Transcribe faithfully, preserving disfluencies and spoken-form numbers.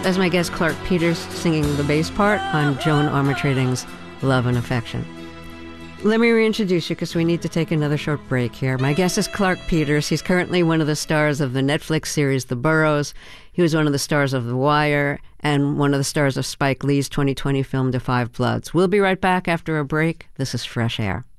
That's my guest Clarke Peters singing the bass part on Joan Armatrading's Love and Affection. Let me reintroduce you because we need to take another short break here. My guest is Clarke Peters. He's currently one of the stars of the Netflix series The Burrows. He was one of the stars of The Wire and one of the stars of Spike Lee's twenty twenty film Da five Bloods. We'll be right back after a break. This is Fresh Air.